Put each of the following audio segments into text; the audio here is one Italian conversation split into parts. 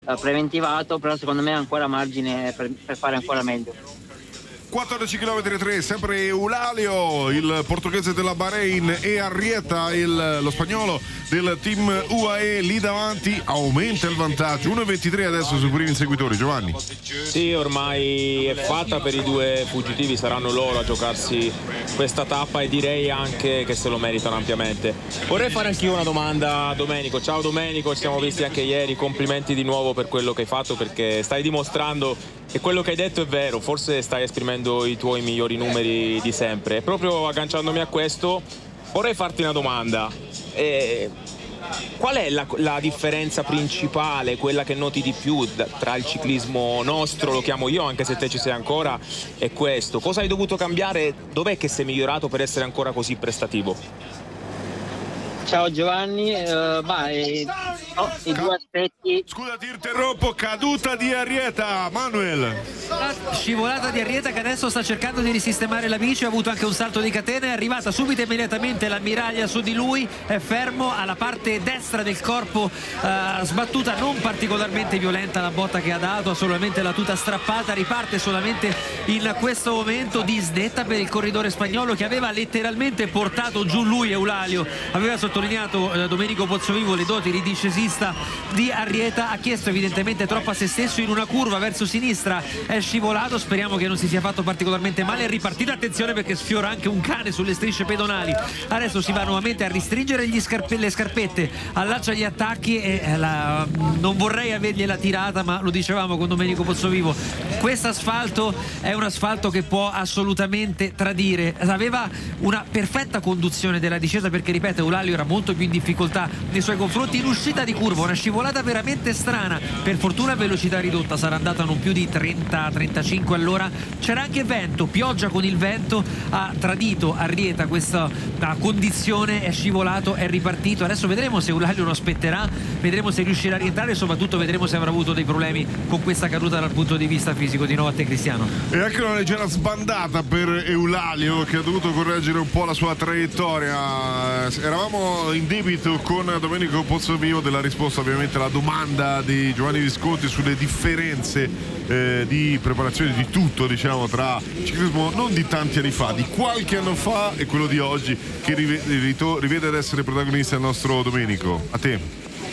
preventivato, però secondo me ha ancora margine per fare ancora meglio. 14 km 3, sempre Eulalio, il portoghese della Bahrain, e Arrieta, lo spagnolo del team UAE, lì davanti aumenta il vantaggio, 1,23 adesso sui primi inseguitori. Giovanni. Sì, ormai è fatta per i due fuggitivi, saranno loro a giocarsi questa tappa e direi anche che se lo meritano ampiamente. Vorrei fare anch'io una domanda a Domenico. Ciao Domenico, ci siamo visti anche ieri, complimenti di nuovo per quello che hai fatto, perché stai dimostrando e quello che hai detto è vero, forse stai esprimendo i tuoi migliori numeri di sempre. E proprio agganciandomi a questo, vorrei farti una domanda. Qual è la differenza principale, quella che noti di più tra il ciclismo nostro, lo chiamo io, anche se te ci sei ancora, e questo? Cosa hai dovuto cambiare? Dov'è che sei migliorato per essere ancora così prestativo? Ciao Giovanni, i due aspetti. Scusa, ti interrompo, caduta di Arrieta, Manuel. Scivolata di Arrieta che adesso sta cercando di risistemare la bici, ha avuto anche un salto di catena, è arrivata subito immediatamente l'ammiraglia su di lui, è fermo alla parte destra del corpo, sbattuta non particolarmente violenta la botta che ha dato, solamente la tuta strappata, riparte solamente in questo momento disdetta per il corridore spagnolo che aveva letteralmente portato giù lui. Eulalio aveva sottolineato Domenico Pozzovivo le doti di discesista di Arrieta, ha chiesto evidentemente troppo a se stesso in una curva verso sinistra, è scivolato, speriamo che non si sia fatto particolarmente male, è ripartito, attenzione perché sfiora anche un cane sulle strisce pedonali, adesso si va nuovamente a ristringere le scarpette, allaccia gli attacchi e non vorrei avergliela tirata, ma lo dicevamo con Domenico Pozzovivo, questo asfalto è un asfalto che può assolutamente tradire, aveva una perfetta conduzione della discesa perché ripeto Eulalio era molto più in difficoltà nei suoi confronti in uscita di curva, una scivolata veramente strana, per fortuna a velocità ridotta, sarà andata non più di 30-35 all'ora, c'era anche vento, pioggia con il vento ha tradito Arrieta questa condizione, è scivolato, è ripartito, adesso vedremo se Eulalio lo aspetterà, vedremo se riuscirà a rientrare e soprattutto vedremo se avrà avuto dei problemi con questa caduta dal punto di vista fisico. Di nuovo a te Cristiano. E anche una leggera sbandata per Eulalio che ha dovuto correggere un po' la sua traiettoria. Eravamo in debito con Domenico Pozzovivo della risposta ovviamente alla domanda di Giovanni Visconti sulle differenze di preparazione di tutto, diciamo, tra il ciclismo non di tanti anni fa, di qualche anno fa e quello di oggi, che rivede ad essere protagonista il nostro Domenico. A te.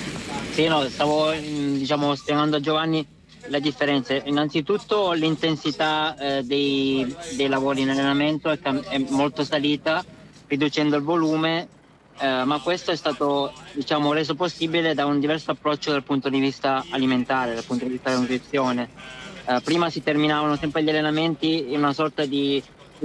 Sì, no, stavo spiegando a Giovanni le differenze. Innanzitutto l'intensità dei lavori in allenamento è molto salita, riducendo il volume, ma questo è stato reso possibile da un diverso approccio dal punto di vista alimentare, dal punto di vista della nutrizione. Prima si terminavano sempre gli allenamenti in una sorta di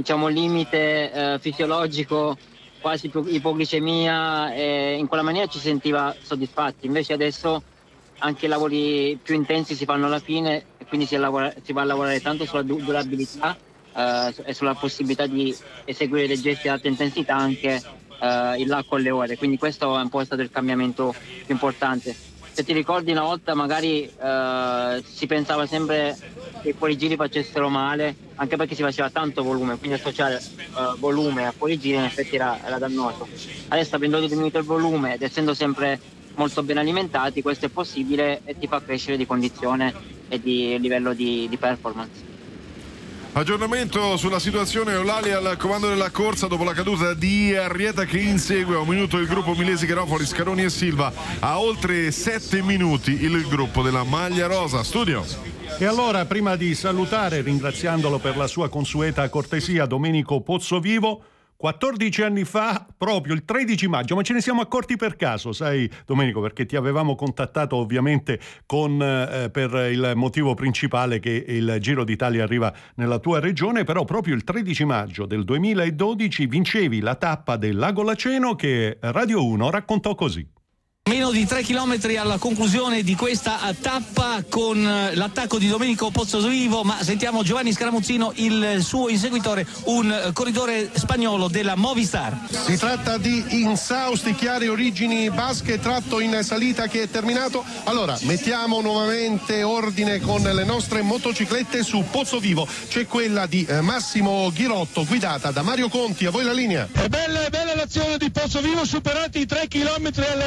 limite fisiologico, quasi ipoglicemia, e in quella maniera ci si sentiva soddisfatti. Invece adesso anche i lavori più intensi si fanno alla fine e quindi si va a lavorare tanto sulla durabilità e sulla possibilità di eseguire dei gesti ad alta intensità anche in là con le ore, quindi questo è un po' stato il cambiamento più importante. Se ti ricordi una volta magari si pensava sempre che i fuorigiri facessero male, anche perché si faceva tanto volume, quindi associare volume a fuorigiri in effetti era dannoso. Adesso avendo diminuito il volume ed essendo sempre molto ben alimentati, questo è possibile e ti fa crescere di condizione e di livello di performance. Aggiornamento sulla situazione: Eulalio al comando della corsa dopo la caduta di Arrieta che insegue a un minuto il gruppo Milesi, Garofoli, Scaroni e Silva, a oltre 7 minuti il gruppo della maglia rosa. Studio. E allora, prima di salutare, ringraziandolo per la sua consueta cortesia, Domenico Pozzovivo, 14 anni fa, proprio il 13 maggio, ma ce ne siamo accorti per caso, sai Domenico, perché ti avevamo contattato ovviamente per il motivo principale che il Giro d'Italia arriva nella tua regione, però proprio il 13 maggio del 2012 vincevi la tappa del Lago Laceno che Radio 1 raccontò così. Meno di 3 chilometri alla conclusione di questa tappa con l'attacco di Domenico Pozzovivo, ma sentiamo Giovanni Scaramuzzino, il suo inseguitore, un corridore spagnolo della Movistar. Si tratta di insausti chiari origini basche, tratto in salita che è terminato. Allora, mettiamo nuovamente ordine con le nostre motociclette su Pozzovivo. C'è quella di Massimo Ghirotto, guidata da Mario Conti. A voi la linea. È bella l'azione di Pozzovivo, superati i 3 chilometri all'arrivo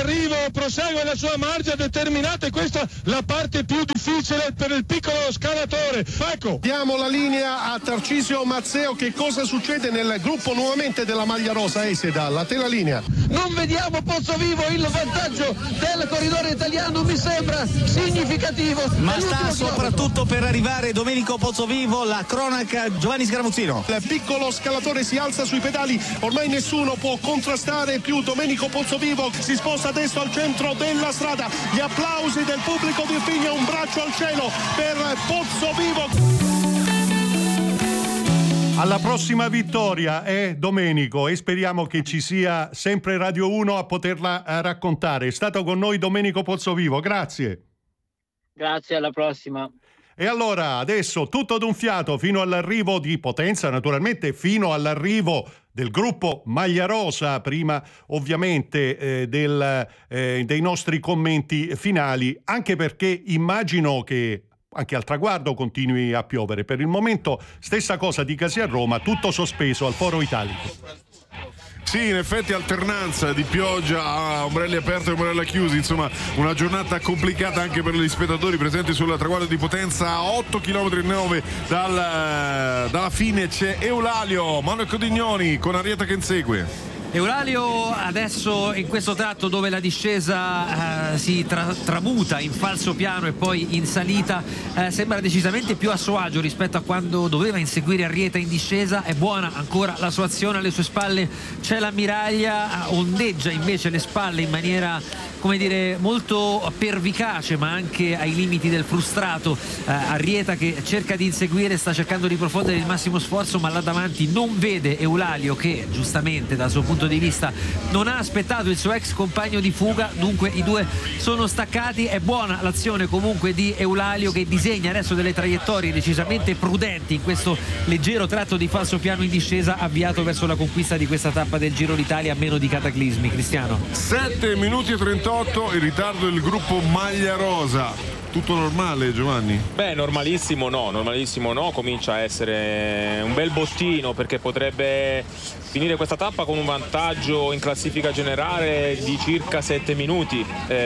prosegue la sua marcia determinata e questa è la parte più difficile per il piccolo scalatore. Ecco. Diamo la linea a Tarcisio Mazzeo. Che cosa succede nel gruppo nuovamente della maglia rosa? Esedal, a te la linea. Non vediamo Pozzovivo, il vantaggio del corridore italiano mi sembra significativo. Ma sta soprattutto per arrivare Domenico Pozzovivo, la cronaca Giovanni Scaramuzzino. Il piccolo scalatore si alza sui pedali, ormai nessuno può contrastare più Domenico Pozzovivo, si sposta adesso al centro della strada, gli applausi del pubblico di Irpinia, un braccio al cielo per Pozzovivo. Alla prossima vittoria, Domenico, e speriamo che ci sia sempre Radio 1 a poterla raccontare. È stato con noi Domenico Pozzovivo, grazie. Grazie, alla prossima. E allora, adesso tutto d'un fiato fino all'arrivo di Potenza, naturalmente fino all'arrivo del gruppo Maglia Rosa, prima ovviamente dei nostri commenti finali, anche perché immagino che anche al traguardo continui a piovere. Per il momento stessa cosa dicasi a Roma, tutto sospeso al Foro Italico. Sì, in effetti alternanza di pioggia a ombrelli aperti e ombrelli chiusi, insomma una giornata complicata anche per gli spettatori presenti sul traguardo di Potenza. A 8,9 km dalla fine c'è Eulalio, Manuel Codignoni con Arrieta che insegue. Eulalio adesso in questo tratto dove la discesa si tramuta in falso piano e poi in salita, sembra decisamente più a suo agio rispetto a quando doveva inseguire Arrieta in discesa. È buona ancora la sua azione, alle sue spalle c'è l'ammiraglia, ondeggia invece le spalle in maniera, come dire, molto pervicace ma anche ai limiti del frustrato. Arrieta che cerca di inseguire, sta cercando di profondere il massimo sforzo, ma là davanti non vede Eulalio, che giustamente dal suo punto di vista non ha aspettato il suo ex compagno di fuga, dunque i due sono staccati. È buona l'azione comunque di Eulalio, che disegna adesso delle traiettorie decisamente prudenti in questo leggero tratto di falso piano in discesa, avviato verso la conquista di questa tappa del Giro d'Italia a meno di cataclismi. Cristiano. 7 minuti e 38 il ritardo del gruppo Maglia Rosa. Tutto normale, Giovanni? Beh, normalissimo no, comincia a essere un bel bottino, perché potrebbe finire questa tappa con un vantaggio in classifica generale di circa 7 minuti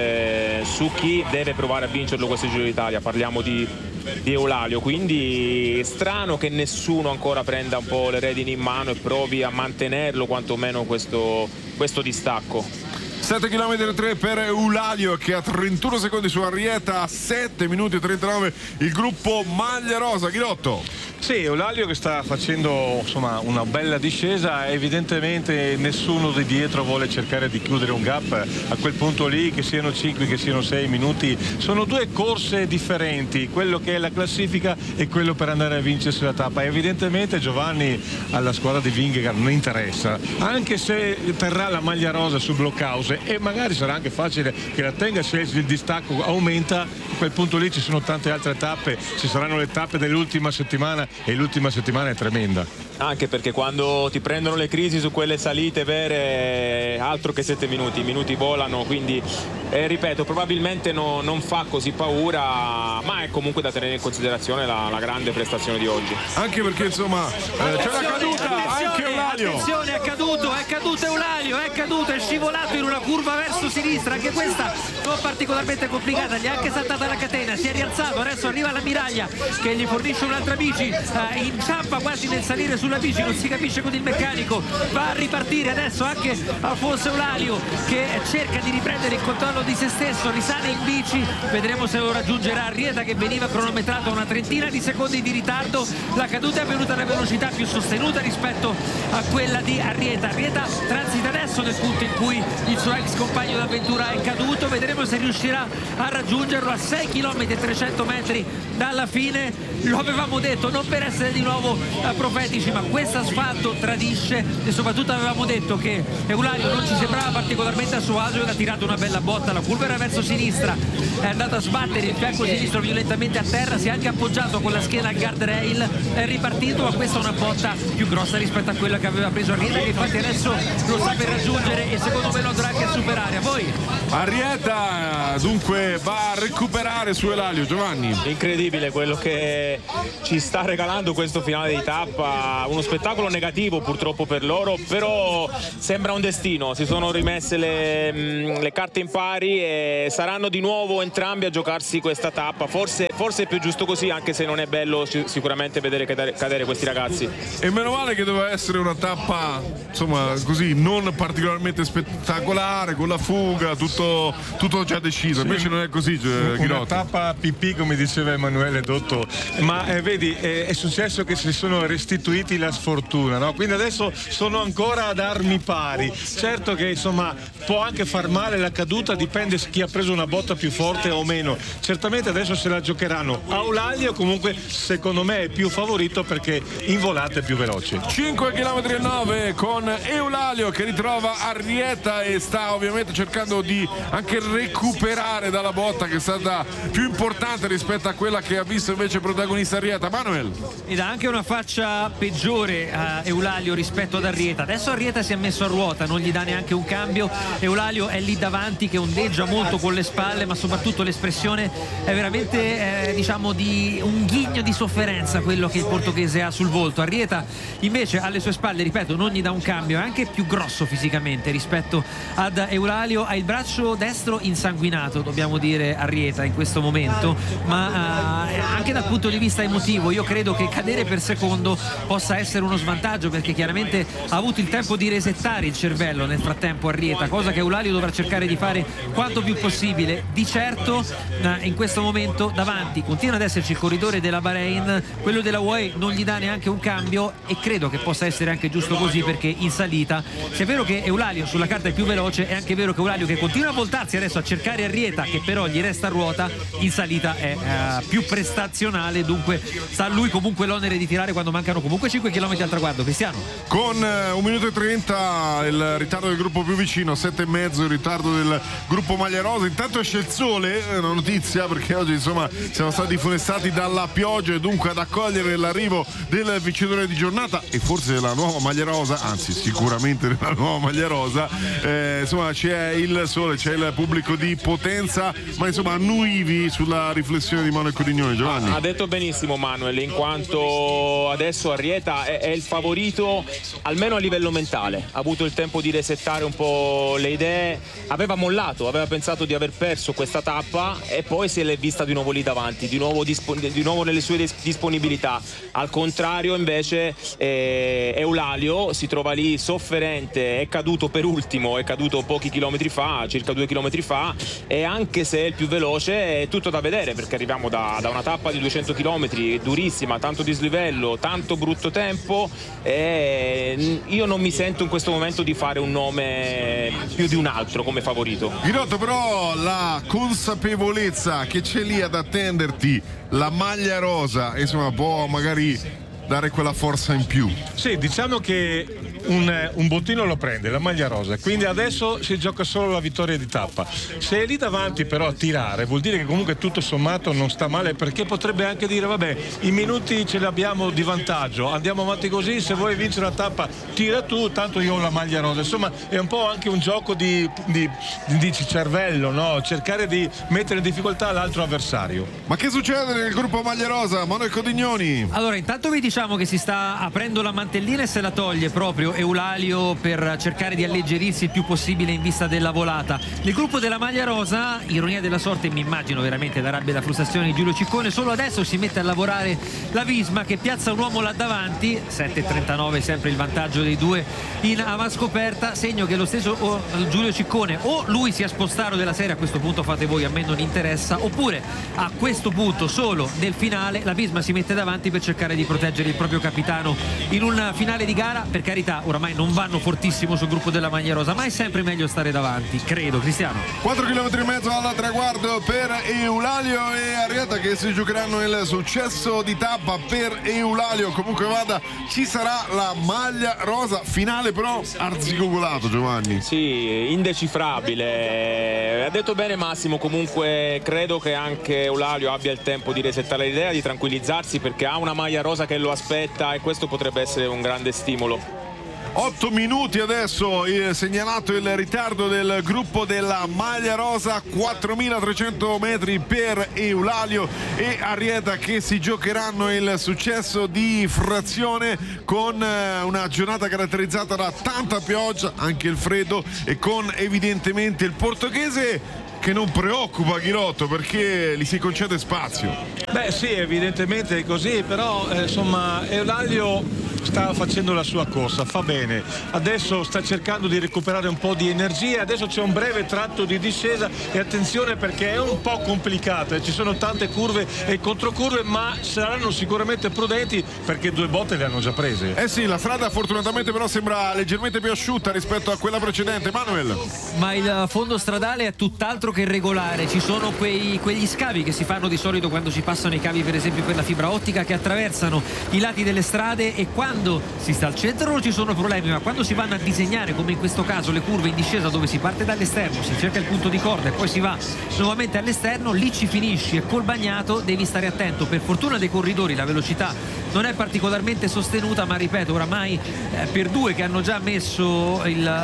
su chi deve provare a vincerlo questo Giro d'Italia. Parliamo di Eulalio, quindi è strano che nessuno ancora prenda un po' le redini in mano e provi a mantenerlo quantomeno questo distacco. 7 km e 3 per Eulalio, che ha 31 secondi su Arrieta, 7 minuti e 39 il gruppo Maglia Rosa. Ghirotto. Sì, Eulalio che sta facendo insomma una bella discesa, evidentemente nessuno di dietro vuole cercare di chiudere un gap a quel punto lì, che siano 5 che siano 6 minuti, sono due corse differenti, quello che è la classifica e quello per andare a vincersi la tappa. Evidentemente Giovanni alla squadra di Vingegaard non interessa, anche se terrà la maglia rosa sul blockhouse, e magari sarà anche facile che la tenga se il distacco aumenta. A quel punto lì ci sono tante altre tappe, ci saranno le tappe dell'ultima settimana e l'ultima settimana è tremenda. Anche perché quando ti prendono le crisi su quelle salite vere, altro che 7 minuti, i minuti volano, quindi ripeto, probabilmente non fa così paura, ma è comunque da tenere in considerazione la grande prestazione di oggi. Anche perché insomma c'è la caduta, anche Eulalio. Attenzione, è caduto Eulalio, è caduto, è scivolato in una curva verso sinistra, anche questa non particolarmente complicata, gli è anche saltata la catena, si è rialzato, adesso arriva la miraglia che gli fornisce un'altra bici, inciampa quasi nel salire sulla bici, non si capisce con il meccanico, va a ripartire adesso anche Alfonso Eulalio, che cerca di riprendere il controllo di se stesso, risale in bici, vedremo se lo raggiungerà Arrieta, che veniva cronometrato a una trentina di secondi di ritardo. La caduta è avvenuta a una velocità più sostenuta rispetto a quella di Arrieta transita adesso nel punto in cui il suo ex compagno d'avventura è caduto, vedremo se riuscirà a raggiungerlo a 6 km e 300 metri dalla fine. Lo avevamo detto, non per essere di nuovo profetici, ma questo asfalto tradisce, e soprattutto avevamo detto che Eulalio non ci sembrava particolarmente a suo agio, era tirato una bella botta, la curva era verso sinistra, è andato a sbattere il fianco sinistro violentamente a terra, si è anche appoggiato con la schiena al guardrail, è ripartito, ma questa è una botta più grossa rispetto a quella che aveva preso Arrieta, che infatti adesso lo sta per raggiungere e secondo me lo andrà anche a superare. A voi? Arrieta dunque va a recuperare su Eulalio. Giovanni. Incredibile quello che ci sta regalando questo finale di tappa, uno spettacolo negativo purtroppo per loro, però sembra un destino, si sono rimesse le carte in pari e saranno di nuovo entrambi a giocarsi questa tappa. Forse è più giusto così, anche se non è bello sicuramente vedere cadere questi ragazzi. E meno male che doveva essere una tappa, insomma, così non particolarmente spettacolare, con la fuga, tutto già deciso. Invece non è così, Ghirotti. Una tappa pipì, come diceva Emanuele Dotto, ma vedi, è successo che si sono restituiti la sfortuna, no? Quindi adesso sono ancora ad armi pari. Certo che insomma può anche far male la caduta, dipende chi ha preso una botta più forte o meno. Certamente adesso se la giocheranno. Eulalia comunque secondo me è più favorito perché in volata è più veloce. 5,9 km con Eulalio che ritrova Arrieta e sta ovviamente cercando di anche recuperare dalla botta che è stata più importante rispetto a quella che ha visto invece protagonista Arrieta. Manuel. Ed ha anche una faccia peggiore a Eulalio rispetto ad Arrieta. Adesso Arrieta si è messo a ruota, non gli dà neanche un cambio. Eulalio è lì davanti che ondeggia molto con le spalle, ma soprattutto l'espressione è veramente diciamo di un ghigno di sofferenza quello che il portoghese ha sul volto. Arrieta invece alle sue spalle, ripeto, non gli dà un cambio, è anche più grosso fisicamente rispetto ad Eulalio, ha il braccio destro insanguinato, dobbiamo dire, Arrieta in questo momento, ma anche dal punto di vista emotivo io credo che cadere per secondo possa essere uno svantaggio, perché chiaramente ha avuto il tempo di resettare il cervello nel frattempo Arrieta, cosa che Eulalio dovrà cercare di fare quanto più possibile. Di certo in questo momento davanti continua ad esserci il corridore della Bahrain, quello della UAE non gli dà neanche un cambio e credo che possa essere anche giusto così, perché in salita, se è vero che Eulalio sulla carta è più veloce, è anche vero che Eulalio, che continua a voltarsi adesso a cercare Arrieta che però gli resta a ruota, in salita è più prestazionale, dunque sta a lui comunque l'onere di tirare quando mancano comunque 5 km al traguardo. Cristiano. Con 1 minuto e 30 il ritardo del gruppo più vicino, 7,5 il ritardo del gruppo Maglia Rosa. Intanto esce il sole, una notizia, perché oggi insomma siamo stati funestati dalla pioggia e dunque ad accogliere l'arrivo del vincitore di giornata e forse della nuova Maglia Rosa, anzi sicuramente della nuova Maglia Rosa, insomma c'è il sole, c'è il pubblico di Potenza, ma insomma annuivi sulla riflessione di Manuel Codignoni. Giovanni. Ha detto benissimo Manuel, in quanto adesso Arrieta è il favorito almeno a livello mentale, ha avuto il tempo di resettare un po' le idee, aveva mollato, aveva pensato di aver perso questa tappa e poi si è vista di nuovo lì davanti, di nuovo nelle sue disponibilità. Al contrario invece Eulalio si trova lì sofferente, è caduto per ultimo, è caduto pochi chilometri fa, circa 2 chilometri fa, e anche se è il più veloce è tutto da vedere, perché arriviamo da una tappa di 200 chilometri durissima, tanto dislivello, tanto brutto tempo, e io non mi sento in questo momento di fare un nome più di un altro come favorito. Ghirotti, però la consapevolezza che c'è lì ad attenderti la maglia rosa, insomma, può magari dare quella forza in più. Sì, diciamo che un bottino lo prende, la maglia rosa, quindi adesso si gioca solo la vittoria di tappa. Se è lì davanti però a tirare, vuol dire che comunque tutto sommato non sta male, perché potrebbe anche dire vabbè, i minuti ce li abbiamo di vantaggio, andiamo avanti così, se vuoi vincere la tappa tira tu, tanto io ho la maglia rosa. Insomma è un po' anche un gioco di cervello, no? Cercare di mettere in difficoltà l'altro avversario. Ma che succede nel gruppo maglia rosa, Manuel Codignoni? Allora intanto vi diciamo che si sta aprendo la mantellina e se la toglie proprio Eulalio per cercare di alleggerirsi il più possibile in vista della volata. Nel gruppo della maglia rosa, ironia della sorte, mi immagino veramente la rabbia e la frustrazione di Giulio Ciccone, solo adesso si mette a lavorare la Visma che piazza un uomo là davanti, 7,39 sempre il vantaggio dei due in avanscoperta, segno che lo stesso Giulio Ciccone o lui si è spostato della serie, a questo punto fate voi, a me non interessa, oppure a questo punto solo nel finale la Visma si mette davanti per cercare di proteggere il proprio capitano in un finale di gara. Per carità, oramai non vanno fortissimo sul gruppo della maglia rosa, ma è sempre meglio stare davanti, credo. Cristiano. 4 km e mezzo al traguardo per Eulalio e Arrieta che si giocheranno il successo di tappa. Per Eulalio comunque vada ci sarà la maglia rosa finale, però arzigogolato, Giovanni. Sì, indecifrabile. Ha detto bene Massimo, comunque credo che anche Eulalio abbia il tempo di resettare l'idea, di tranquillizzarsi, perché ha una maglia rosa che lo aspetta e questo potrebbe essere un grande stimolo. 8 minuti adesso, segnalato il ritardo del gruppo della maglia rosa, 4.300 metri per Eulalio e Arrieta che si giocheranno il successo di frazione con una giornata caratterizzata da tanta pioggia, anche il freddo e con evidentemente il portoghese che non preoccupa Ghirotto perché gli si concede spazio. Beh sì, evidentemente è così, però insomma Eulalio sta facendo la sua corsa, fa bene, adesso sta cercando di recuperare un po' di energia, adesso c'è un breve tratto di discesa e attenzione perché è un po' complicata, ci sono tante curve e controcurve, ma saranno sicuramente prudenti perché 2 botte le hanno già prese. Eh sì, la strada fortunatamente però sembra leggermente più asciutta rispetto a quella precedente. Manuel. Ma il fondo stradale è tutt'altro che regolare, ci sono quegli scavi che si fanno di solito quando si passano i cavi per esempio per la fibra ottica che attraversano i lati delle strade e quando si sta al centro non ci sono problemi, ma quando si vanno a disegnare come in questo caso le curve in discesa dove si parte dall'esterno, si cerca il punto di corda e poi si va nuovamente all'esterno, lì ci finisci e col bagnato devi stare attento. Per fortuna dei corridori la velocità non è particolarmente sostenuta, ma ripeto oramai per 2 che hanno già messo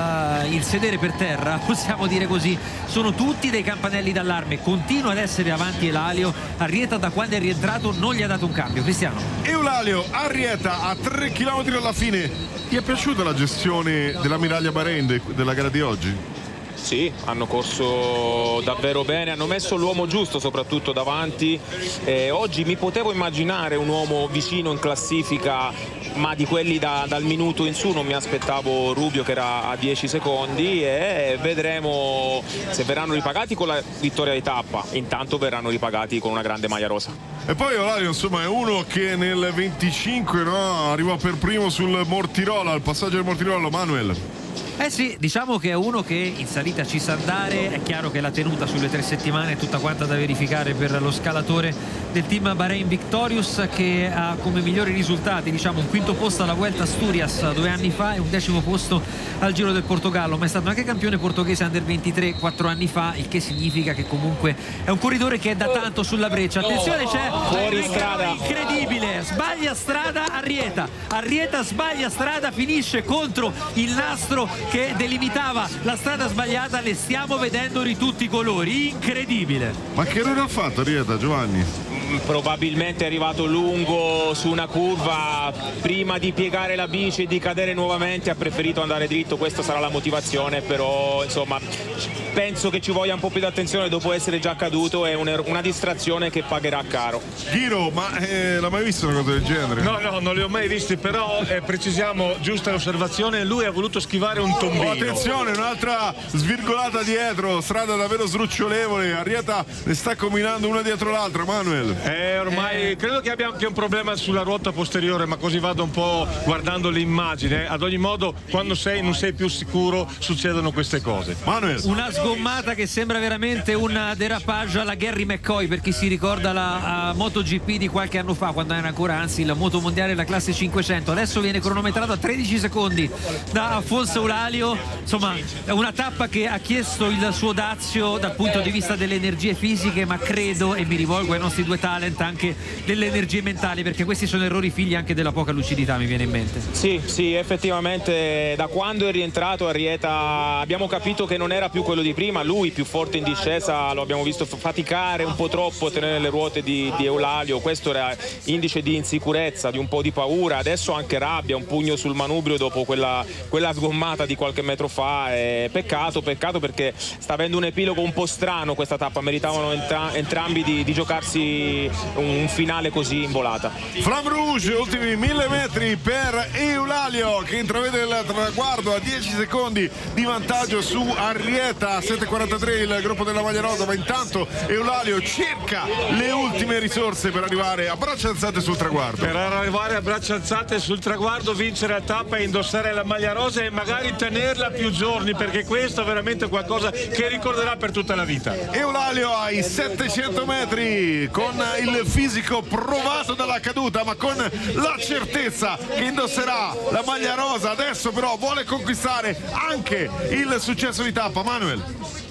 il sedere per terra, possiamo dire così, sono tutti dei campanelli d'allarme. Continua ad essere avanti Eulalio, Arrieta da quando è rientrato non gli ha dato un cambio. Cristiano. Eulalio, Arrieta a 3 km alla fine. Ti è piaciuta la gestione dell'ammiraglia Bahrain della gara di oggi? Sì, hanno corso davvero bene, hanno messo l'uomo giusto soprattutto davanti. Oggi mi potevo immaginare un uomo vicino in classifica, ma di quelli dal minuto in su non mi aspettavo Rubio che era a 10 secondi e vedremo se verranno ripagati con la vittoria di tappa. Intanto verranno ripagati con una grande maglia rosa. E poi Eulalio insomma è uno che nel 25 arriva per primo sul Mortirolo, al passaggio del Mortirolo. Manuel. Eh sì, diciamo che è uno che in salita ci sa andare, è chiaro che la tenuta sulle 3 settimane è tutta quanta da verificare per lo scalatore del team Bahrain Victorious, che ha come migliori risultati diciamo un 5° posto alla Vuelta Asturias 2 anni fa e un 10° posto al Giro del Portogallo, ma è stato anche campione portoghese Under 23 4 anni fa, il che significa che comunque è un corridore che è da tanto sulla breccia. Attenzione, c'è fuori strada incredibile, sbaglia strada Arrieta sbaglia strada, finisce contro il nastro che delimitava la strada sbagliata, le stiamo vedendo di tutti i colori, incredibile. Ma che errore ha fatto Arrieta, Giovanni? Probabilmente è arrivato lungo su una curva, prima di piegare la bici e di cadere nuovamente ha preferito andare dritto, questa sarà la motivazione, però insomma penso che ci voglia un po' più di attenzione dopo essere già caduto, è una distrazione che pagherà caro. Ghiro, ma l'ha mai visto una cosa del genere? No, non li ho mai visti, però precisiamo, giusta l'osservazione, lui ha voluto schivare un tombino. Attenzione, un'altra svirgolata dietro, strada davvero sdrucciolevole, Arrieta ne sta combinando una dietro l'altra. Manuel. Ormai credo che abbia anche un problema sulla ruota posteriore, ma così vado un po' guardando l'immagine. Ad ogni modo, quando non sei più sicuro, succedono queste cose. Manuel. Una sgommata che sembra veramente un derapage alla Gary McCoy, per chi si ricorda la MotoGP di qualche anno fa, quando era ancora il moto mondiale della classe 500. Adesso viene cronometrato a 13 secondi da Afonso Eulalio. Insomma, è una tappa che ha chiesto il suo dazio dal punto di vista delle energie fisiche, ma credo, e mi rivolgo ai nostri 2 talent, anche delle energie mentali, perché questi sono errori figli anche della poca lucidità, mi viene in mente. Sì, effettivamente da quando è rientrato Arrieta abbiamo capito che non era più quello di prima, lui più forte in discesa, lo abbiamo visto faticare un po' troppo a tenere le ruote di Eulalio, questo era indice di insicurezza, di un po' di paura, adesso anche rabbia, un pugno sul manubrio dopo quella sgommata di qualche metro fa. Peccato perché sta avendo un epilogo un po' strano questa tappa, meritavano entrambi di giocarsi un finale così in volata. Flamme Rouge, ultimi 1000 metri per Eulalio che intravede il traguardo a 10 secondi di vantaggio su Arrieta, 7:43 il gruppo della maglia rosa, ma intanto Eulalio cerca le ultime risorse per arrivare a braccia alzate sul traguardo. Per arrivare a braccia alzate sul traguardo, vincere la tappa e indossare la maglia rosa e magari tenerla più giorni, perché questo è veramente qualcosa che ricorderà per tutta la vita. Eulalio ai 700 metri con il fisico provato dalla caduta, ma con la certezza che indosserà la maglia rosa. Adesso però vuole conquistare anche il successo di tappa. Manuel.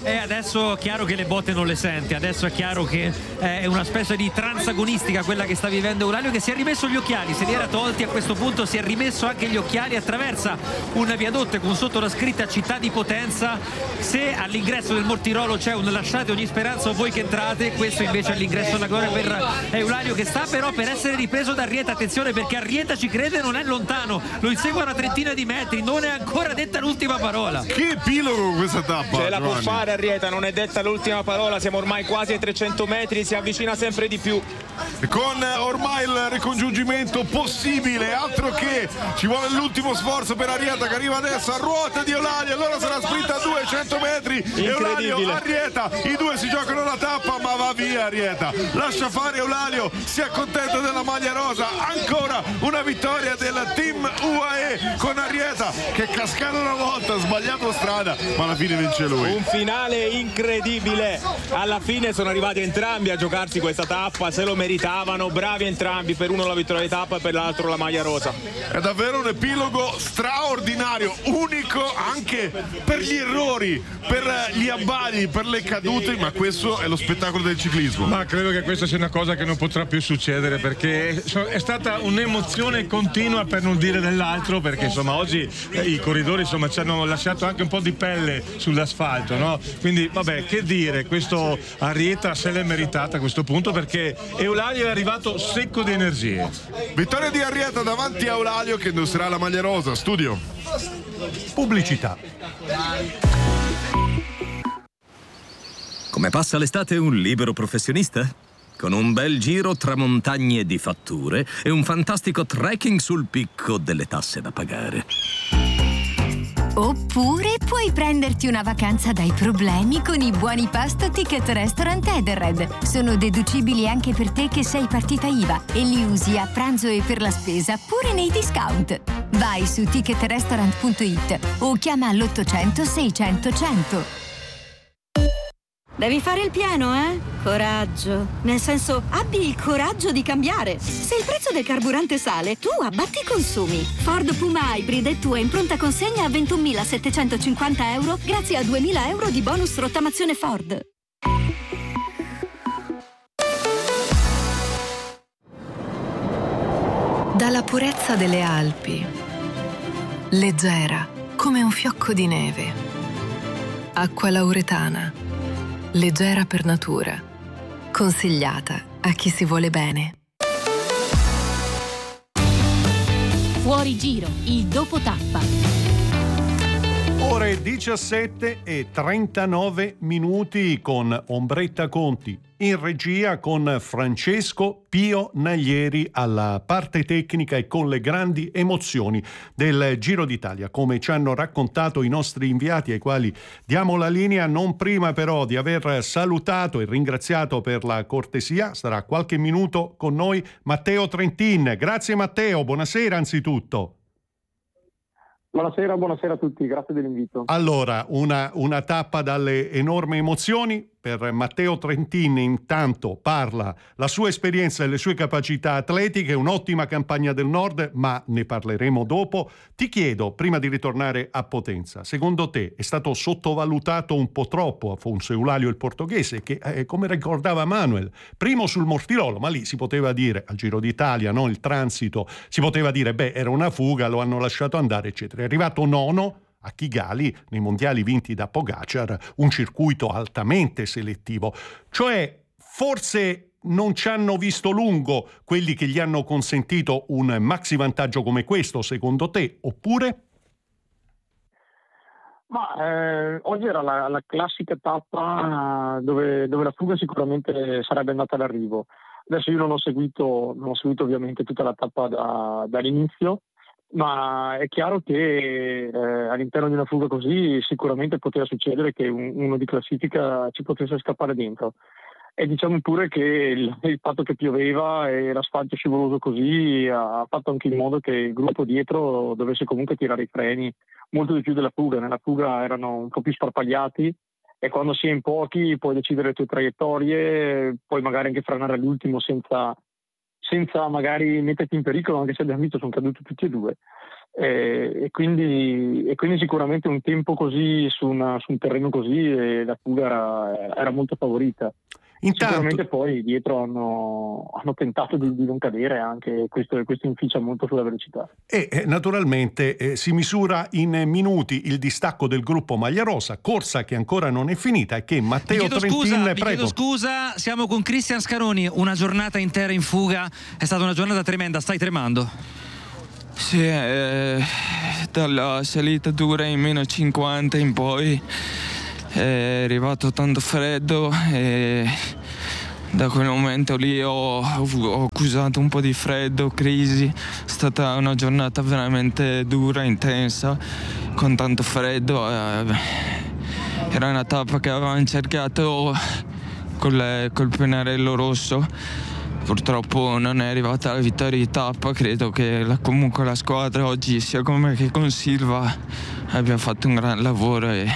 E adesso è chiaro che le botte non le sente, adesso è chiaro che è una specie di transagonistica quella che sta vivendo Eulalia, che si è rimesso gli occhiali, se li era tolti, a questo punto si è rimesso anche gli occhiali, attraversa un viadotto con sotto la scritta città di Potenza. Se all'ingresso del Mortirolo c'è un lasciate ogni speranza o voi che entrate, questo invece è l'ingresso alla gloria per Eulalio, che sta però per essere ripreso da Arrieta. Attenzione, perché Arrieta ci crede, non è lontano, lo insegue a una trentina di metri, non è ancora detta l'ultima parola. Che epilogo questa tappa, ce la può Giovanni. fare Arrieta, non è detta l'ultima parola, siamo ormai quasi ai 300 metri, si avvicina sempre di più. Con ormai il ricongiungimento possibile, altro che ci vuole l'ultimo sforzo per Arrieta, che arriva adesso a ruota di Eulalia, allora sarà sprinta a 200 metri, Eulalia, Arrieta, i due si giocano la tappa, ma va via Arrieta, lascia fare Eulalia, si accontenta della maglia rosa, ancora una vittoria del team UAE con Arrieta che è cascato una volta, ha sbagliato strada, ma alla fine vince lui. Un finale incredibile, alla fine sono arrivati entrambi a giocarsi questa tappa, se lo meritavano, bravi entrambi, per uno la vittoria di tappa e per l'altro la maglia rosa. È davvero un epilogo straordinario, unico anche per gli errori, per gli abbagli, per le cadute, ma questo è lo spettacolo del ciclismo. Ma credo che questa sia una cosa che non potrà più succedere, perché è stata un'emozione continua, per non dire dell'altro, perché insomma oggi i corridori insomma ci hanno lasciato anche un po' di pelle sull'asfalto, no? Quindi vabbè, che dire, questo Arrieta se l'è meritata a questo punto, perché Eulalia è arrivato secco di energie. Vittoria di Arrieta davanti a Eulalia che indosserà la maglia rosa. Studio. Pubblicità. Come passa l'estate un libero professionista? Con un bel giro tra montagne di fatture e un fantastico trekking sul picco delle tasse da pagare. Oppure puoi prenderti una vacanza dai problemi con i buoni pasto Ticket Restaurant Edenred. Sono deducibili anche per te che sei partita IVA e li usi a pranzo e per la spesa pure nei discount. Vai su ticketrestaurant.it o chiama all'800 600 100. Devi fare il pieno, eh? Coraggio. Nel senso, abbi il coraggio di cambiare. Se il prezzo del carburante sale, tu abbatti i consumi. Ford Puma Hybrid è tua in pronta consegna a 21.750 euro grazie a 2.000 euro di bonus rottamazione Ford. Dalla purezza delle Alpi, leggera come un fiocco di neve. Acqua lauretana, leggera per natura, consigliata a chi si vuole bene. Fuori giro, il dopo tappa. Ore 17:39 con Ombretta Conti in regia, con Francesco Pio Naglieri alla parte tecnica e con le grandi emozioni del Giro d'Italia, come ci hanno raccontato i nostri inviati, ai quali diamo la linea, non prima però di aver salutato e ringraziato per la cortesia. Sarà qualche minuto con noi Matteo Trentin. Grazie Matteo, buonasera anzitutto. Buonasera a tutti, grazie dell'invito. Allora, una tappa dalle enormi emozioni. Per Matteo Trentin intanto parla la sua esperienza e le sue capacità atletiche, un'ottima campagna del Nord, ma ne parleremo dopo. Ti chiedo, prima di ritornare a Potenza, secondo te è stato sottovalutato un po' troppo Afonso Eulalia il portoghese, che come ricordava Manuel, primo sul Mortirolo, ma lì si poteva dire, al Giro d'Italia, no? Il transito, si poteva dire, era una fuga, lo hanno lasciato andare, eccetera. È arrivato nono a Kigali, nei mondiali vinti da Pogacar, un circuito altamente selettivo. Cioè, forse non ci hanno visto lungo quelli che gli hanno consentito un maxi vantaggio come questo, secondo te, oppure? Ma oggi era la classica tappa dove la fuga sicuramente sarebbe andata all'arrivo. Adesso io non ho seguito ovviamente tutta la tappa dall'inizio, ma è chiaro che all'interno di una fuga così sicuramente poteva succedere che uno di classifica ci potesse scappare dentro. E diciamo pure che il fatto che pioveva e l'asfalto scivoloso così ha fatto anche in modo che il gruppo dietro dovesse comunque tirare i freni molto di più della fuga. Nella fuga erano un po' più sparpagliati e quando si è in pochi puoi decidere le tue traiettorie, puoi magari anche frenare all'ultimo senza senza magari metterti in pericolo, anche se abbiamo visto sono caduti tutti e due. E quindi sicuramente un tempo così su un terreno così la fuga era molto favorita. Sicuramente poi dietro hanno tentato di non cadere, anche questo inficia molto sulla velocità. E naturalmente si misura in minuti il distacco del gruppo Maglia Rosa, corsa che ancora non è finita e che Matteo Trentin, mi chiedo scusa, siamo con Cristian Scaroni, una giornata intera in fuga, è stata una giornata tremenda, stai tremando? Sì, dalla salita dura in meno 50 in poi è arrivato tanto freddo e da quel momento lì ho accusato un po' di freddo, crisi. È stata una giornata veramente dura, intensa, con tanto freddo. Era una tappa che avevamo cercato col pennarello rosso. Purtroppo non è arrivata la vittoria di tappa. Credo che comunque la squadra oggi, sia con me che con Silva, abbia fatto un gran lavoro e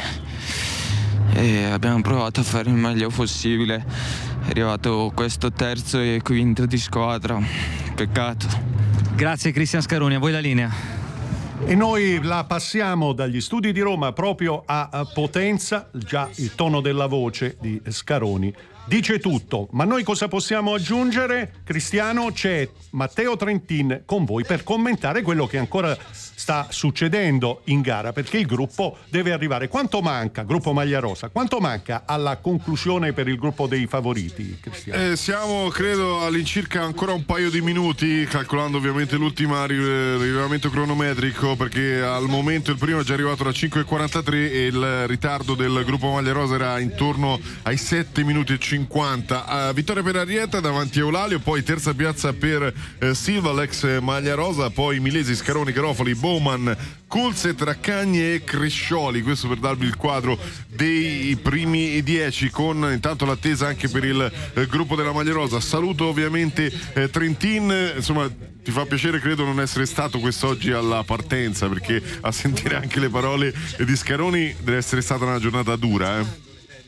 abbiamo provato a fare il meglio possibile. È arrivato questo terzo e quinto di squadra, peccato. Grazie Cristian Scaroni, a voi la linea. E noi la passiamo dagli studi di Roma proprio a Potenza. Già il tono della voce di Scaroni dice tutto, ma noi cosa possiamo aggiungere? Cristiano, c'è Matteo Trentin con voi per commentare quello che ancora sta succedendo in gara, perché il gruppo deve arrivare. Quanto manca, gruppo Maglia Rosa, quanto manca alla conclusione per il gruppo dei favoriti, Cristiano? Siamo credo all'incirca ancora un paio di minuti, calcolando ovviamente l'ultimo rilevamento cronometrico, perché al momento il primo è già arrivato da 5:43 e il ritardo del gruppo Maglia Rosa era intorno ai 7 minuti e 50. Vittoria per Arrieta davanti a Eulalio, poi terza piazza per Silva, l'ex Maglia Rosa, poi Milesi, Scaroni, Garofoli, Bowman, Kulze, Traccagni e Crescioli. Questo per darvi il quadro dei primi 10, con intanto l'attesa anche per il gruppo della Maglia Rosa. Saluto ovviamente Trentin, insomma ti fa piacere credo non essere stato quest'oggi alla partenza, perché a sentire anche le parole di Scaroni deve essere stata una giornata dura,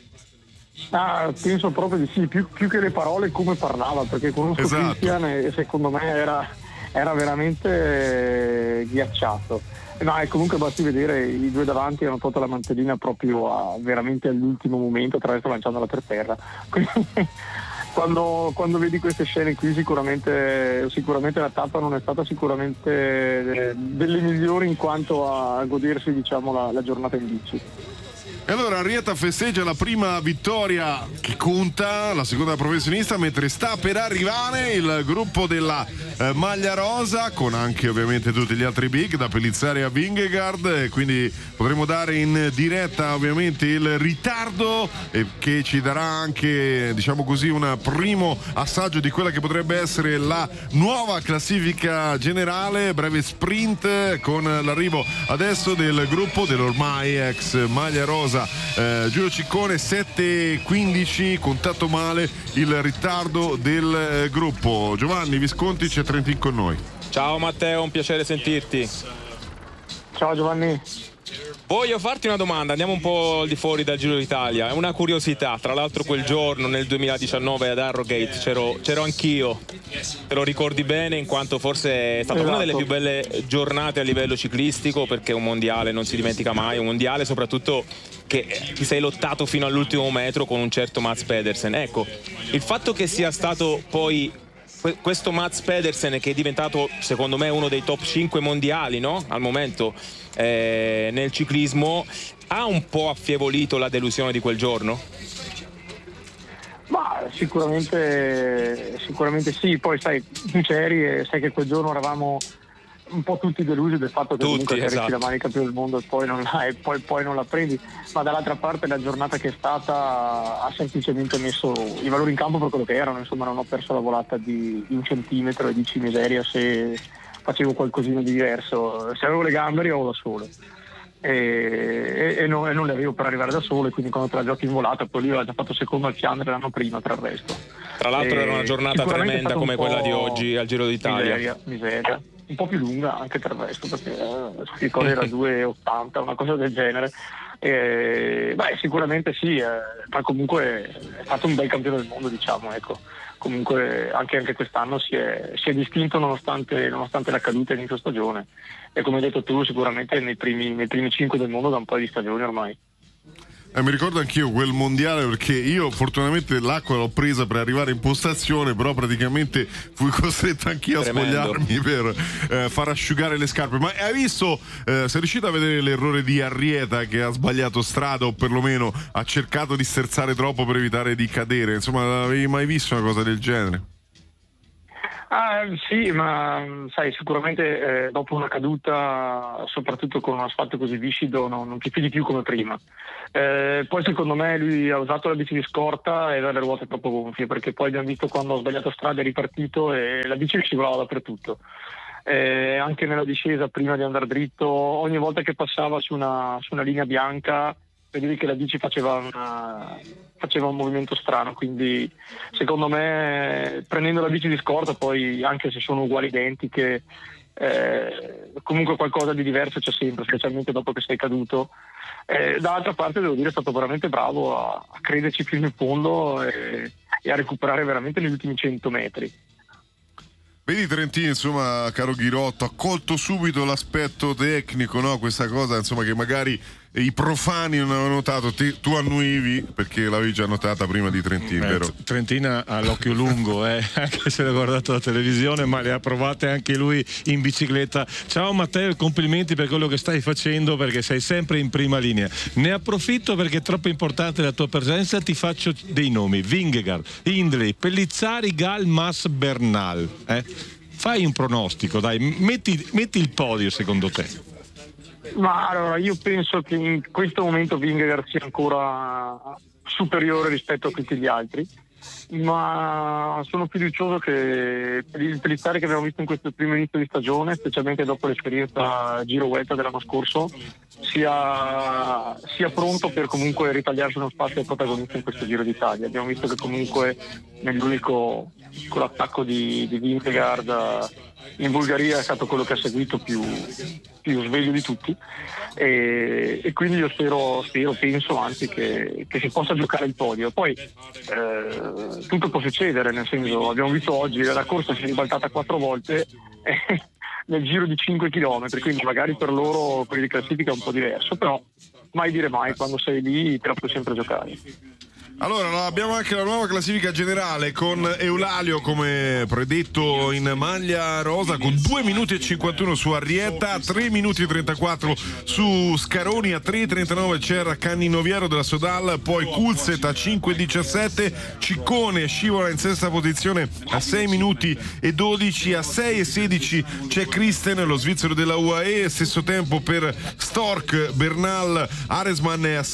penso proprio di sì, più che le parole come parlava, perché conosco Cristian e secondo me era veramente ghiacciato. No, e comunque basti vedere, i due davanti hanno tolto la mantellina proprio veramente all'ultimo momento, attraverso lanciandola per terra. Quindi quando vedi queste scene qui sicuramente la tappa non è stata sicuramente delle migliori in quanto a godersi, diciamo, la giornata in bici. E allora Arrieta festeggia la prima vittoria che conta, la seconda professionista, mentre sta per arrivare il gruppo della Maglia Rosa, con anche ovviamente tutti gli altri big, da Pellizzari a Vingegaard, e quindi potremo dare in diretta ovviamente il ritardo che ci darà anche, diciamo così, un primo assaggio di quella che potrebbe essere la nuova classifica generale, breve sprint con l'arrivo adesso del gruppo dell'ormai ex Maglia Rosa Giulio Ciccone. 7:15, contato male il ritardo del gruppo. Giovanni Visconti, c'è Trentin con noi. Ciao Matteo, un piacere sentirti. Ciao Giovanni. Voglio farti una domanda, andiamo un po' al di fuori dal Giro d'Italia, è una curiosità. Tra l'altro quel giorno nel 2019 ad Harrogate c'ero anch'io, te lo ricordi bene, in quanto forse è stata una delle più belle giornate a livello ciclistico, perché un mondiale non si dimentica mai, un mondiale soprattutto che ti sei lottato fino all'ultimo metro con un certo Mats Pedersen. Ecco, il fatto che sia stato poi questo Mats Pedersen, che è diventato secondo me uno dei top 5 mondiali, no? Al momento nel ciclismo, ha un po' affievolito la delusione di quel giorno? Ma sicuramente sì, poi sai, tu c'eri e sai che quel giorno eravamo un po' tutti delusi del fatto che comunque esatto, la manica più del mondo e poi non la prendi, ma dall'altra parte la giornata che è stata ha semplicemente messo i valori in campo per quello che erano. Insomma, non ho perso la volata di un centimetro e dici miseria se facevo qualcosina di diverso, se avevo le gambe arrivavo da solo e non le avevo per arrivare da solo, e quindi quando te la giochi in volata poi lui aveva già fatto secondo al Fiandre l'anno prima tra il resto. Tra l'altro era una giornata tremenda come quella di oggi al Giro d'Italia. Miseria. Un po' più lunga anche per il resto, perché il era 2,80, una cosa del genere. Sicuramente sì, ma comunque è stato un bel campione del mondo, diciamo, ecco. comunque anche quest'anno si è distinto nonostante la caduta inizio stagione, e come hai detto tu sicuramente nei primi 5 del mondo da un paio di stagioni ormai. Mi ricordo anch'io quel mondiale, perché io fortunatamente l'acqua l'ho presa per arrivare in postazione, però praticamente fui costretto anch'io a spogliarmi per far asciugare le scarpe. Ma hai visto, sei riuscito a vedere l'errore di Arrieta, che ha sbagliato strada o perlomeno ha cercato di sterzare troppo per evitare di cadere? Insomma, avevi mai visto una cosa del genere? Sì, ma sai, sicuramente dopo una caduta, soprattutto con un asfalto così viscido, non ti fidi più come prima. Poi secondo me lui ha usato la bici di scorta e aveva le ruote troppo gonfie, perché poi abbiamo visto quando ha sbagliato strada è ripartito e la bici scivolava dappertutto. Anche nella discesa, prima di andare dritto, ogni volta che passava su una linea bianca, vedevi che la bici faceva un movimento strano, quindi secondo me prendendo la bici di scorta, poi anche se sono uguali identiche, comunque qualcosa di diverso c'è sempre, specialmente dopo che sei caduto. Dall'altra parte devo dire è stato veramente bravo a crederci fino in fondo e a recuperare veramente negli ultimi 100 metri. Vedi Trentini, insomma, caro Ghirotto, ha colto subito l'aspetto tecnico, no? Questa cosa, insomma, che magari i profani non avevano notato. Tu annuivi perché l'avevi già notata prima di Trentini, vero? Trentina ha l'occhio lungo, anche se l'ha guardato la televisione, ma le ha provate anche lui in bicicletta. Ciao Matteo, complimenti per quello che stai facendo, perché sei sempre in prima linea. Ne approfitto perché è troppo importante la tua presenza, ti faccio dei nomi: Vingegaard, Hindley, Pellizzari, Gal, Mas, Bernal. Fai un pronostico, dai, metti il podio secondo te. Ma allora, io penso che in questo momento Vingegaard sia ancora superiore rispetto a tutti gli altri, ma sono fiducioso che il Pellizzari che abbiamo visto in questo primo inizio di stagione, specialmente dopo l'esperienza Giro Vuelta dell'anno scorso, sia pronto per comunque ritagliarsi uno spazio al protagonista in questo Giro d'Italia. Abbiamo visto che comunque nell'unico con l'attacco di Vingegaard in Bulgaria è stato quello che ha seguito più sveglio di tutti, e quindi io penso anzi che si possa giocare il podio. Poi tutto può succedere, nel senso, abbiamo visto oggi la corsa si è ribaltata 4 volte nel giro di 5 km, quindi magari per loro quelli di classifica è un po' diverso, però mai dire mai, quando sei lì te la puoi sempre giocare. Allora, abbiamo anche la nuova classifica generale con Eulalio come predetto in maglia rosa con 2 minuti e 51 su Arrieta, 3 minuti e 34 su Scaroni, a 3,39 c'era Canninoviero della Sodal, poi Kulset a 5,17, Ciccone scivola in sesta posizione a 6 minuti e 12, a 6,16 c'è Christen, lo svizzero della UAE, stesso tempo per Stork, Bernal, Aresman è a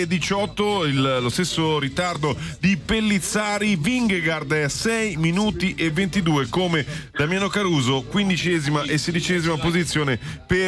6,18, lo stesso ritardo di Pellizzari, Vingegaard è a 6 minuti e 22 come Damiano Caruso, 15ª e 16ª posizione per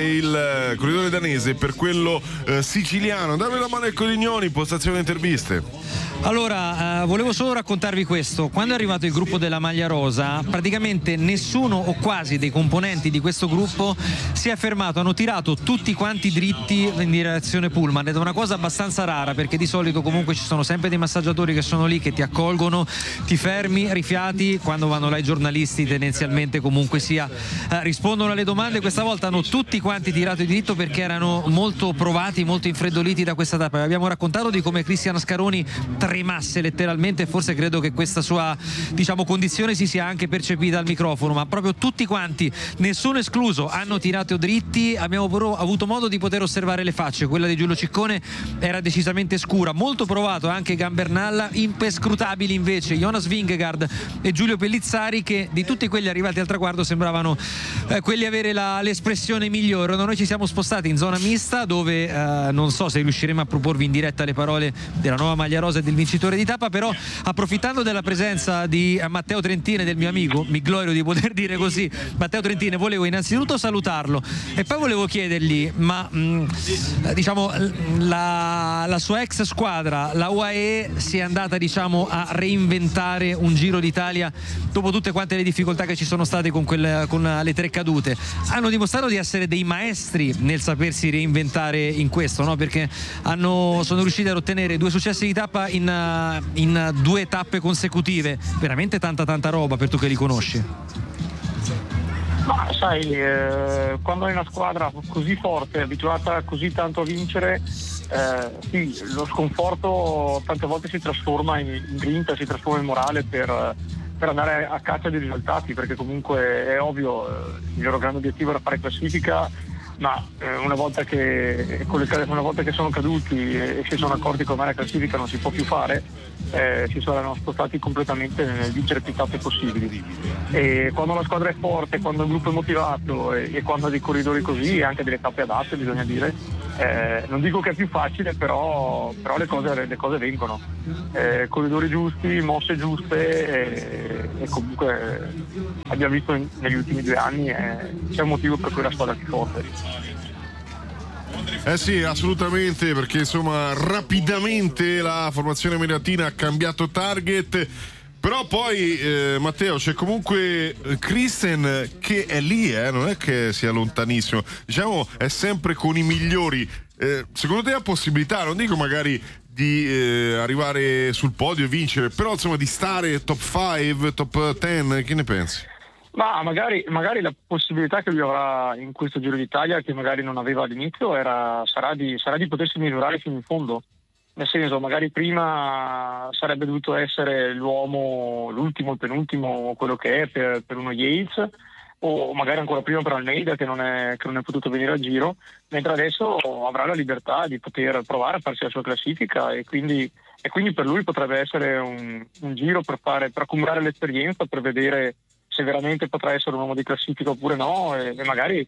il corridore danese, per quello siciliano. Dammi la mano ai Colignoni, postazione interviste. Allora, volevo solo raccontarvi questo: quando è arrivato il gruppo della maglia rosa, praticamente nessuno o quasi dei componenti di questo gruppo si è fermato, hanno tirato tutti quanti dritti in direzione pullman, ed è una cosa abbastanza rara, perché di solito comunque ci sono sempre dei massaggiatori che sono lì, che ti accolgono, ti fermi, rifiati, quando vanno là i giornalisti tendenzialmente comunque sia rispondono alle domande. Questa volta hanno tutti quanti tirato di dritto perché erano molto provati, molto infreddoliti da questa tappa. Abbiamo raccontato di come Cristian Scaroni tremasse letteralmente, forse credo che questa sua, diciamo, condizione si sia anche percepita al microfono, ma proprio tutti quanti, nessuno escluso, hanno tirato dritti. Abbiamo però avuto modo di poter osservare le facce. Quella di Giulio Ciccone era decisamente scura, molto provato anche Gambernalla, impescrutabili invece Jonas Vingegaard e Giulio Pellizzari, che di tutti quelli arrivati al traguardo sembravano quelli avere l'espressione migliore. Noi ci siamo spostati in zona mista, dove non so se riusciremo a proporvi in diretta le parole della nuova maglia rosa e del vincitore di tappa, però approfittando della presenza di Matteo Trentini, del mio amico, mi glorio di poter dire così, Matteo Trentini, volevo innanzitutto salutarlo e poi volevo chiedergli, ma diciamo la sua ex squadra, la UAE, UAE si è andata, diciamo, a reinventare un Giro d'Italia dopo tutte quante le difficoltà che ci sono state con le 3 cadute. Hanno dimostrato di essere dei maestri nel sapersi reinventare in questo, no? Perché sono riusciti ad ottenere 2 successi di tappa in 2 tappe consecutive. Veramente tanta roba per tu che li conosci. Ma sai, quando hai una squadra così forte, abituata così tanto a vincere, sì, lo sconforto tante volte si trasforma in grinta, si trasforma in morale per andare a caccia dei risultati, perché comunque è ovvio, il loro grande obiettivo era fare classifica, ma una volta che sono caduti e si sono accorti che ormai la classifica non si può più fare, si saranno spostati completamente nel vincere più tappe possibili. E quando la squadra è forte, quando il gruppo è motivato e quando ha dei corridori così, e anche delle tappe adatte, bisogna dire, non dico che è più facile, però le cose vengono. Corridori giusti, mosse giuste, e comunque abbiamo visto negli ultimi 2 anni c'è un motivo per cui la squadra è più forte. Sì, assolutamente, perché insomma rapidamente la formazione emiratina ha cambiato target. Però poi Matteo, c'è comunque Christen che è lì, non è che sia lontanissimo, diciamo è sempre con i migliori. Secondo te ha possibilità, non dico magari di arrivare sul podio e vincere, però insomma di stare top 5, top 10, che ne pensi? Ma magari la possibilità che lui avrà in questo Giro d'Italia, che magari non aveva all'inizio, sarà di potersi misurare fino in fondo. Nel senso, magari prima sarebbe dovuto essere l'uomo, l'ultimo, il penultimo, quello che è per uno Yates, o magari ancora prima per Almeida che non è potuto venire al Giro, mentre adesso avrà la libertà di poter provare a farsi la sua classifica, e quindi per lui potrebbe essere un giro per accumulare l'esperienza, per vedere se veramente potrà essere un uomo di classifica oppure no, e magari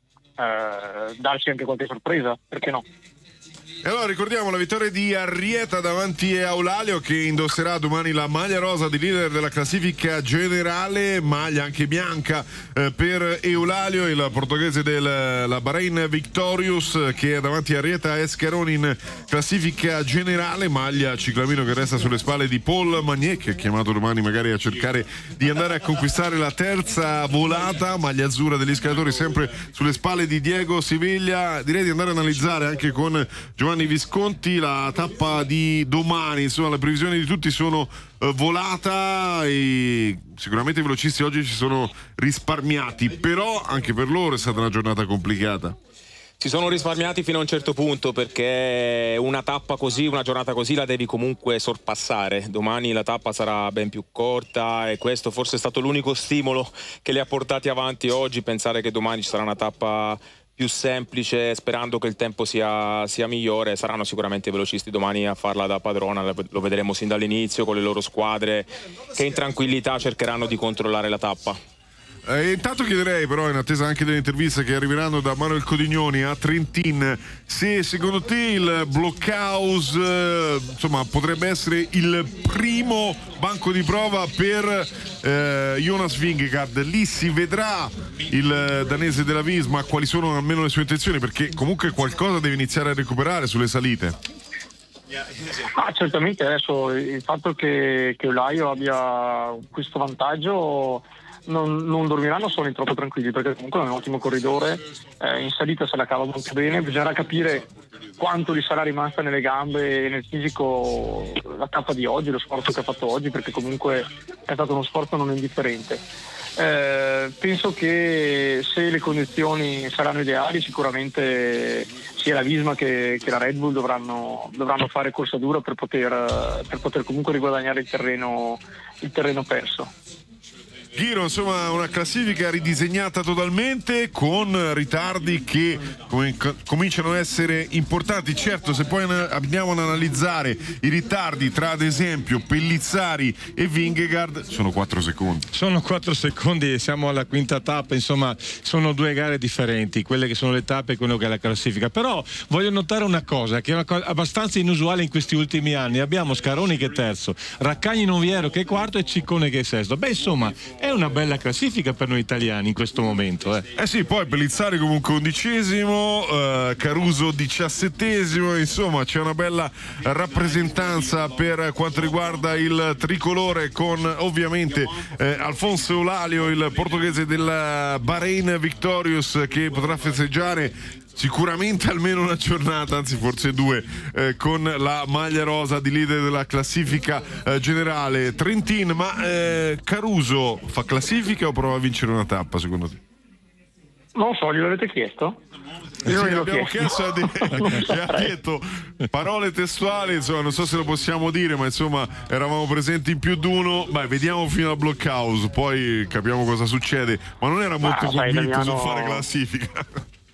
darci anche qualche sorpresa, perché no? E allora ricordiamo la vittoria di Arrieta davanti a Eulalia, che indosserà domani la maglia rosa di leader della classifica generale, maglia anche bianca per Eulalia, il portoghese della Bahrain Victorious, che è davanti a Arrieta Escheroni in classifica generale, maglia ciclamino che resta sulle spalle di Paul Magnier, che è chiamato domani magari a cercare di andare a conquistare la terza volata, maglia azzurra degli scalatori sempre sulle spalle di Diego Siviglia. Direi di andare a analizzare anche con Giovanni Visconti la tappa di domani. Insomma, le previsioni di tutti sono volata e sicuramente i velocisti oggi ci sono risparmiati, però anche per loro è stata una giornata complicata. Si sono risparmiati fino a un certo punto, perché una tappa così, una giornata così la devi comunque sorpassare. Domani la tappa sarà ben più corta e questo forse è stato l'unico stimolo che li ha portati avanti oggi, pensare che domani ci sarà una tappa più semplice, sperando che il tempo sia migliore. Saranno sicuramente i velocisti domani a farla da padrona, lo vedremo sin dall'inizio con le loro squadre che in tranquillità cercheranno di controllare la tappa. Intanto chiederei però, in attesa anche delle interviste che arriveranno da Manuel Codignoni a Trentin, se secondo te il Blockhouse insomma potrebbe essere il primo banco di prova per Jonas Vingegaard. Lì si vedrà il danese della Visma quali sono almeno le sue intenzioni, perché comunque qualcosa deve iniziare a recuperare sulle salite. Certamente adesso il fatto che Eulaio abbia questo vantaggio non dormiranno solo troppo tranquilli, perché comunque è un ottimo corridore, in salita se la cava molto bene. Bisognerà capire quanto gli sarà rimasta nelle gambe e nel fisico la tappa di oggi, lo sforzo che ha fatto oggi, perché comunque è stato uno sforzo non indifferente. Penso che se le condizioni saranno ideali, sicuramente sia la Visma che la Red Bull dovranno fare corsa dura per poter comunque riguadagnare il terreno perso. Giro, insomma, una classifica ridisegnata totalmente, con ritardi che cominciano a essere importanti. Certo, se poi andiamo ad analizzare i ritardi tra, ad esempio, Pellizzari e Vingegaard, sono 4 secondi. Sono 4 secondi e siamo alla quinta tappa, insomma, sono 2 gare differenti, quelle che sono le tappe e quello che è la classifica. Però voglio notare una cosa, che è una cosa abbastanza inusuale in questi ultimi anni. Abbiamo Scaroni che è terzo, Raccagni Noviero che è quarto e Ciccone che è sesto. Beh, insomma, è una bella classifica per noi italiani in questo momento. Eh sì, poi Pellizzari comunque 11°, Caruso 17°, insomma c'è una bella rappresentanza per quanto riguarda il tricolore, con ovviamente Alfonso Eulalio, il portoghese del Bahrain Victorious, che potrà festeggiare sicuramente almeno una giornata, anzi forse 2, con la maglia rosa di leader della classifica generale. Trentin, ma Caruso fa classifica o prova a vincere una tappa secondo te? Non lo so, glielo avete chiesto? Sì, abbiamo chiesto e ha detto parole testuali, insomma non so se lo possiamo dire, ma insomma eravamo presenti in più di uno. Beh, vediamo fino a Blockhouse, poi capiamo cosa succede, ma non era molto convinto su fare classifica.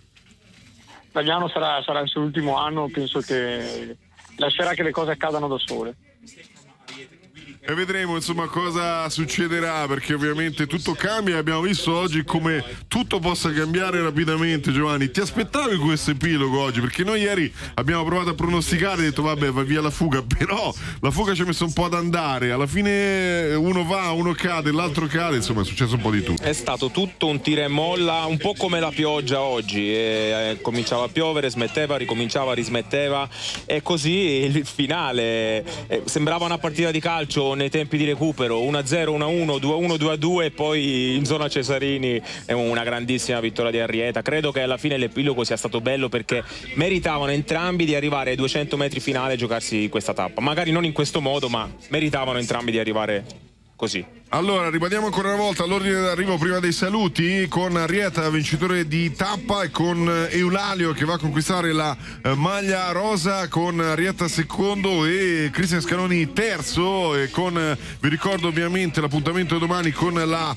Damiano sarà il suo ultimo anno, penso che lascerà che le cose accadano da sole. E vedremo insomma cosa succederà, perché ovviamente tutto cambia e abbiamo visto oggi come tutto possa cambiare rapidamente. Giovanni, ti aspettavi questo epilogo oggi? Perché noi ieri abbiamo provato a pronosticare e detto vabbè, va via la fuga, però la fuga ci ha messo un po' ad andare, alla fine uno va, uno cade, l'altro cade, insomma è successo un po' di tutto. È stato tutto un tira e molla, un po' come la pioggia oggi, cominciava a piovere, smetteva, ricominciava, rismetteva, e così il finale sembrava una partita di calcio nei tempi di recupero, 1-0, 1-1, 2-1, 2-2, e poi in zona Cesarini è una grandissima vittoria di Arrieta. Credo che alla fine l'epilogo sia stato bello, perché meritavano entrambi di arrivare ai 200 metri finale e giocarsi questa tappa, magari non in questo modo, ma meritavano entrambi di arrivare così. Allora, ribadiamo ancora una volta l'ordine d'arrivo prima dei saluti, con Arrieta vincitore di tappa e con Eulalio che va a conquistare la maglia rosa, con Arrieta secondo e Cristian Scaloni terzo, e vi ricordo ovviamente l'appuntamento domani con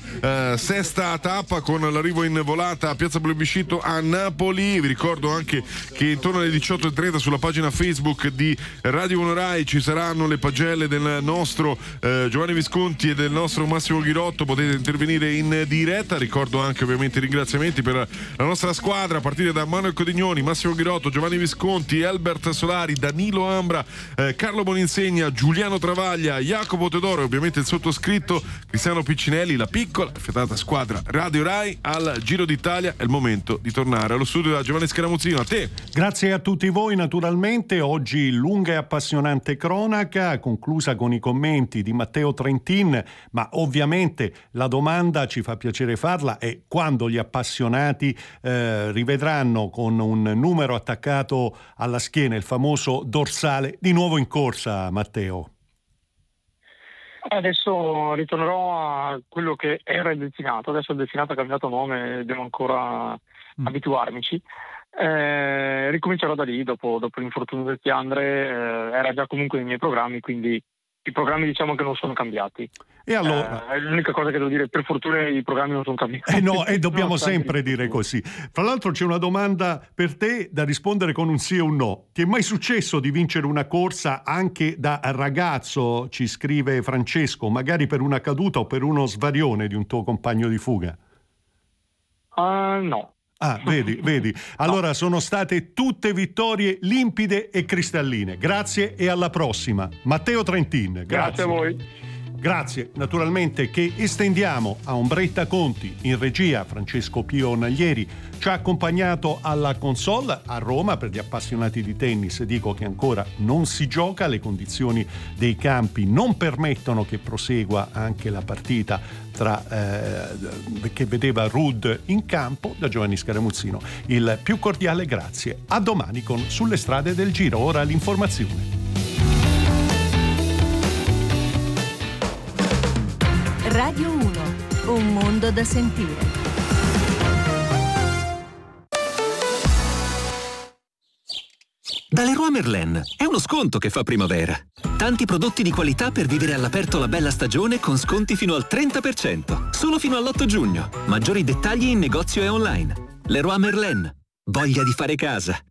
la sesta tappa, con l'arrivo in volata a Piazza Plebiscito a Napoli. Vi ricordo anche che intorno alle 18:30 sulla pagina Facebook di Radio 1 Rai ci saranno le pagelle del nostro Giovanni Visconti e del nostro Massimo Ghirotto, potete intervenire in diretta. Ricordo anche ovviamente i ringraziamenti per la nostra squadra, a partire da Manuel Codignoni, Massimo Ghirotto, Giovanni Visconti, Elbert Solari, Danilo Ambra, Carlo Boninsegna, Giuliano Travaglia, Jacopo Teodoro e ovviamente il sottoscritto Cristiano Piccinelli, la piccola affiatata squadra Radio Rai al Giro d'Italia. È il momento di tornare allo studio da Giovanni Scaramuzzino. A te. Grazie a tutti voi naturalmente. Oggi lunga e appassionante cronaca, conclusa con i commenti di Matteo Trentin, ma ovviamente la domanda ci fa piacere farla è quando gli appassionati rivedranno con un numero attaccato alla schiena, il famoso dorsale, di nuovo in corsa, Matteo. Adesso ritornerò a quello che era il destinato. Adesso il destinato ha cambiato nome, devo ancora abituarmici. Ricomincerò da lì, dopo l'infortunio del Chiandre. Era già comunque nei miei programmi, quindi i programmi diciamo che non sono cambiati. E allora l'unica cosa che devo dire, per fortuna i programmi non sono cambiati. E dobbiamo sempre dire così. Tra l'altro c'è una domanda per te da rispondere con un sì o un no. Ti è mai successo di vincere una corsa anche da ragazzo, ci scrive Francesco, magari per una caduta o per uno svarione di un tuo compagno di fuga? No. Ah, vedi. Allora sono state tutte vittorie limpide e cristalline. Grazie e alla prossima. Matteo Trentin. Grazie a voi. Grazie, naturalmente, che estendiamo a Ombretta Conti in regia. Francesco Pio Naglieri ci ha accompagnato alla console a Roma. Per gli appassionati di tennis dico che ancora non si gioca, le condizioni dei campi non permettono che prosegua anche la partita che vedeva Ruud in campo. Da Giovanni Scaramuzzino il più cordiale grazie. A domani con Sulle strade del Giro. Ora l'informazione. Radio 1, un mondo da sentire. Da Leroy Merlin è uno sconto che fa primavera. Tanti prodotti di qualità per vivere all'aperto la bella stagione con sconti fino al 30%. Solo fino all'8 giugno. Maggiori dettagli in negozio e online. Leroy Merlin. Voglia di fare casa.